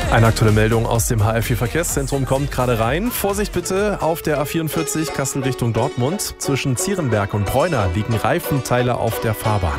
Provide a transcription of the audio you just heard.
Eine aktuelle Meldung aus dem HR4 Verkehrszentrum kommt gerade rein. Vorsicht bitte auf der A44 Kassel Richtung Dortmund. Zwischen Zierenberg und Bräuner liegen Reifenteile auf der Fahrbahn.